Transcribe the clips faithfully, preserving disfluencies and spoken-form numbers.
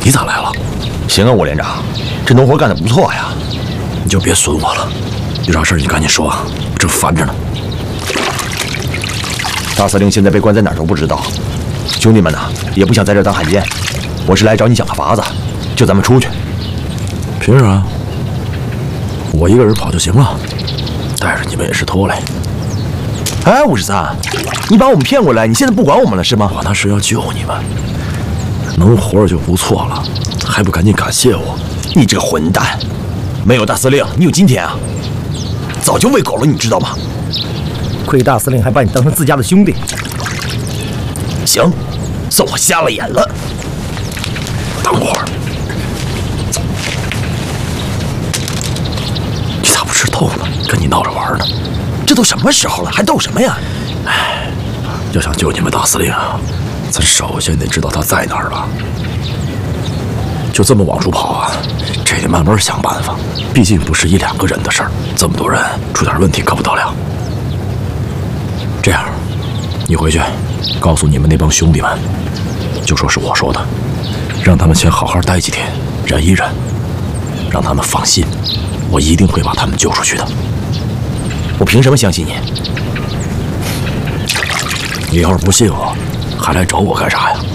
你咋来了？ 行啊，吴连长，这农活干得不错呀。 你就别损我了，有啥事你赶紧说啊，我正烦着呢。 大司令现在被关在哪儿都不知道，兄弟们呢也不想在这当汉奸，我是来找你想个法子，就咱们出去。 凭啥？我一个人跑就行了，带着你们也是拖累。 哎，五十三，你把我们骗过来，你现在不管我们了是吗？ 我那是要救你们，能活着就不错了，还不赶紧感谢我？ 你这个混蛋！没有大司令，你有今天啊？早就喂狗了，你知道吗？ 亏大司令还把你当成自家的兄弟。 行，算我瞎了眼了。 等会儿，你咋不吃透呢？跟你闹着玩呢。 这都什么时候了，还斗什么呀？ 哎，要想救你们大司令啊，咱首先得知道他在哪儿吧。就这么往出跑啊，这得慢慢想办法。毕竟不是一两个人的事儿，这么多人出点问题可不得了。这样，你回去告诉你们那帮兄弟们，就说是我说的，让他们先好好待几天，忍一忍，让他们放心，我一定会把他们救出去的。 我凭什么相信你？ 你要是不信我，还来找我干啥呀？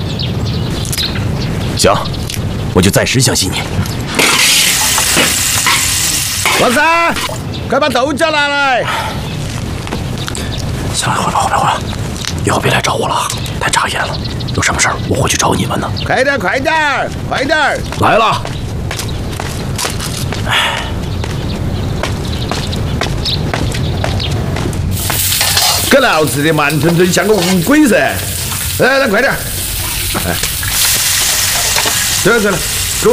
行，我就暂时相信你。 王三，快把豆角拿来！ 行了，回来，回来，回来，以后别来找我了，太扎眼了。有什么事儿我会去找你们的。 快点，快点，快点！ 来了。 给老子的慢吞吞像个乌龟噻！来来，快点！哎，对了对了。